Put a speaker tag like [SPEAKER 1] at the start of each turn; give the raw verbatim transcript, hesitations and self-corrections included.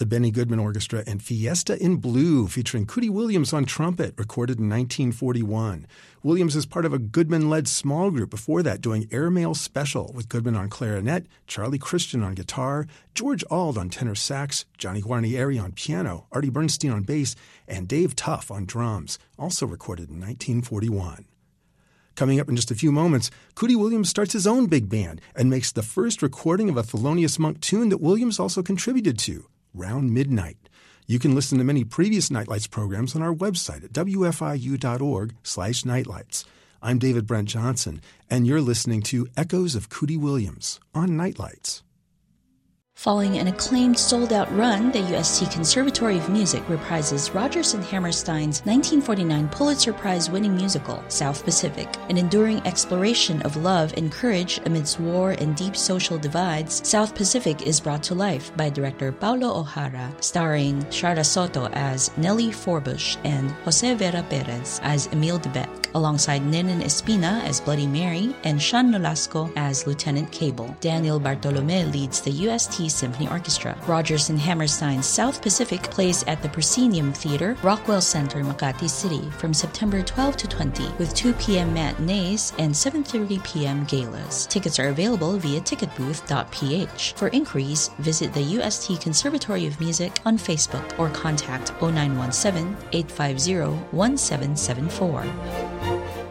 [SPEAKER 1] the Benny Goodman Orchestra, and Fiesta in Blue, featuring Cootie Williams on trumpet, recorded in nineteen forty-one. Williams is part of a Goodman-led small group before that, doing Airmail Special with Goodman on clarinet, Charlie Christian on guitar, George Auld on tenor sax, Johnny Guarnieri on piano, Artie Bernstein on bass, and Dave Tuff on drums, also recorded in nineteen forty-one. Coming up in just a few moments, Cootie Williams starts his own big band and makes the first recording of a Thelonious Monk tune that Williams also contributed to, Round Midnight. You can listen to many previous Nightlights programs on our website at w f i u dot org slash nightlights. I'm David Brent Johnson, and you're listening to Echoes of Cootie Williams on Nightlights.
[SPEAKER 2] Following an acclaimed sold-out run, the U S T Conservatory of Music reprises Rodgers and Hammerstein's nineteen forty-nine Pulitzer Prize-winning musical, South Pacific, an enduring exploration of love and courage amidst war and deep social divides. South Pacific is brought to life by director Paulo O'Hara, starring Shara Soto as Nellie Forbush and Jose Vera Perez as Emil DeBeck, alongside Nenan Espina as Bloody Mary and Sean Nolasco as Lieutenant Cable. Daniel Bartolome leads the U S T Symphony Orchestra. Rodgers and Hammerstein's South Pacific plays at the Proscenium Theater, Rockwell Center, Makati City from September twelfth to twentieth with two p.m. matinees and seven thirty p.m. galas. Tickets are available via ticketbooth dot p h. For inquiries, visit the U S T Conservatory of Music on Facebook or contact oh nine one seven, eight five zero, one seven seven four.